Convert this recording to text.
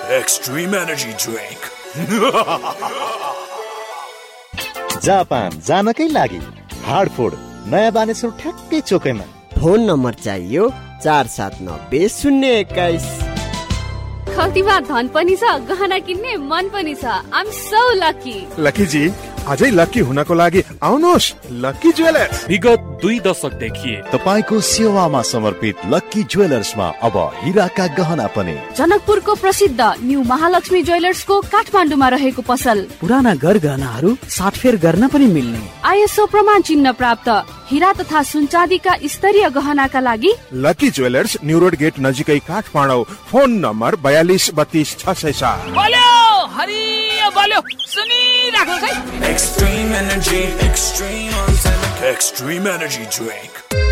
Extreme Energy Drink. Japan जानकै लागि हार्डफोर्ड नयाँ बानेश्वर ठ्याक्कै चोकैमा। फोन नम्बर चाहियो 479021। खल्तीमा धन पनि छ, गहना किन्ने मन पनि छ। I'm so lucky. लकी जी, अझै लकी हुनको लागि आउनुहोस् लकी ज्वेलर्स। विगत 2 दशकदेखि तपाईको सेवामा समर्पित लकी ज्वेलर्समा अब हीराका गहना पनि। जनकपुरको प्रसिद्ध न्यू महालक्ष्मी ज्वेलर्सको काठमाडौँमा रहेको पसल। पुराना गहनाहरू साटफेर गर्न पनि मिल्ने। ISO प्रमाण चिन्ह प्राप्त हीरा तथा सुनचाँदीका स्तरीय गहनाका लागि lucky jewellers, new road get नजिकै काठमाडौँ। Phone number 42322607। बोल्यो हरियो बोल्यो सुनिराख्नुस् है। Extreme Energy, Extreme Energy Drink.